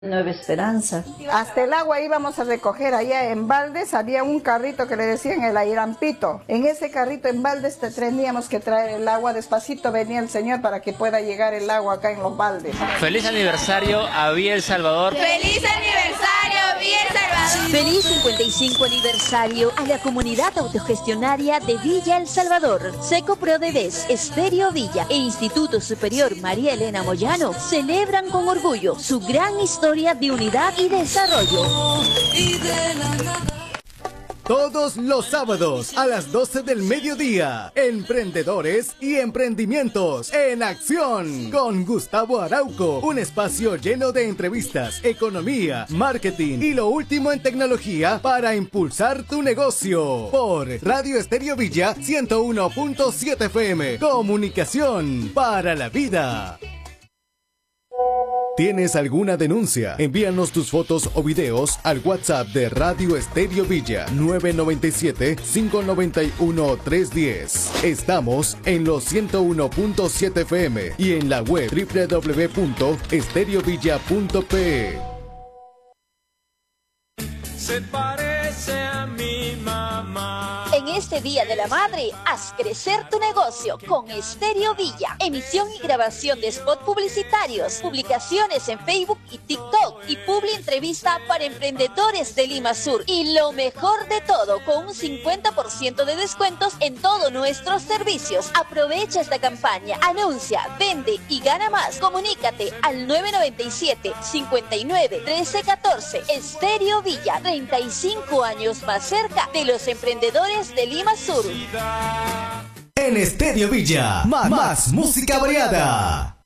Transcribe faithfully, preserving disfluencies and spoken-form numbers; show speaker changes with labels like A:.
A: Nueva Esperanza.
B: Hasta el agua íbamos a recoger allá en Baldes, había un carrito que le decían el airampito. En ese carrito en Baldes te teníamos que traer el agua, despacito venía el señor para que pueda llegar el agua acá en los baldes.
C: Feliz aniversario a Villa El Salvador.
D: Feliz aniversario Villa El Salvador.
E: Feliz cincuenta y cinco aniversario a la comunidad autogestionaria de Villa El Salvador. Seco Prodevés, Estéreo Villa e Instituto Superior María Elena Moyano celebran con orgullo su gran historia de unidad y desarrollo.
F: Todos los sábados a las doce del mediodía, Emprendedores y Emprendimientos en Acción con Gustavo Arauco, un espacio lleno de entrevistas, economía, marketing y lo último en tecnología para impulsar tu negocio por Radio Estéreo Villa ciento uno punto siete F M. Comunicación para la vida. ¿Tienes alguna denuncia? Envíanos tus fotos o videos al WhatsApp de Radio Estéreo Villa nueve nueve siete, cinco nueve uno, tres uno cero. Estamos en los ciento uno punto siete F M y en la web doble u doble u doble u punto estereovilla punto pe.
G: Se parece a mi mamá.
E: En este Día de la Madre, haz crecer tu negocio con Estéreo Villa. Emisión y grabación de spot publicitarios, publicaciones en Facebook y TikTok y publi entrevista para emprendedores de Lima Sur. Y lo mejor de todo, con un cincuenta por ciento de descuentos en todos nuestros servicios. Aprovecha esta campaña, anuncia, vende y gana más. Comunícate al nueve nueve siete, cinco nueve, uno tres uno cuatro. Estéreo Villa, treinta y cinco años más cerca de los emprendedores de Lima Sur.
F: En Estéreo Villa, más, más música variada.